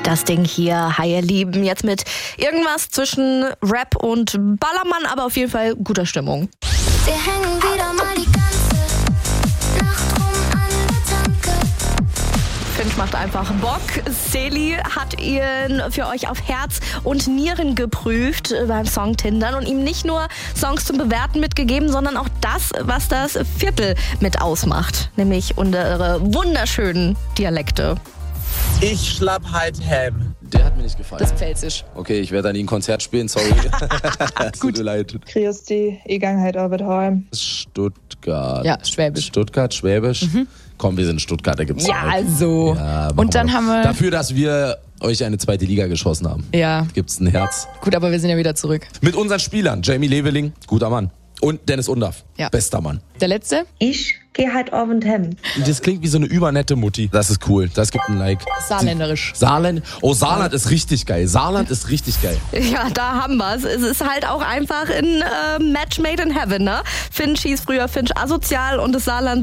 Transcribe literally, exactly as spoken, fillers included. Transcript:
Das Ding hier, hi ihr Lieben, jetzt mit irgendwas zwischen Rap und Ballermann, aber auf jeden Fall guter Stimmung. Wir hängen wieder mal die ganze Nacht rum an der Tanke. Finch macht einfach Bock. Celi hat ihn für euch auf Herz und Nieren geprüft beim Song Tindern und ihm nicht nur Songs zum Bewerten mitgegeben, sondern auch das, was das Viertel mit ausmacht, nämlich unsere wunderschönen Dialekte. Ich schlapp halt Ham. Der hat mir nicht gefallen. Das ist Pfälzisch. Okay, ich werde an ihn ein Konzert spielen, sorry. Tut mir leid. Grüß dich, ich gang halt auch wieder heim. Stuttgart. Ja, Schwäbisch. Stuttgart, Schwäbisch. Mhm. Komm, wir sind Stuttgart, da gibt's Ja, halt. also. Ja, und dann wir. haben wir... Dafür, dass wir euch eine zweite Liga geschossen haben. Ja. Gibt's ein Herz. Gut, aber wir sind ja wieder zurück. Mit unseren Spielern. Jamie Leveling, guter Mann. Und Dennis Undaff, Ja. bester Mann. Der letzte? Ich geh halt Abend heim. Das klingt wie so eine übernette Mutti. Das ist cool. Das gibt ein Like. Saarländerisch. Saarland. Oh, Saarland ist richtig geil. Saarland ist richtig geil. Ja, da haben wir's. Es ist halt auch einfach ein äh, Match made in heaven, ne? Finch hieß früher Finch asozial und das Saarland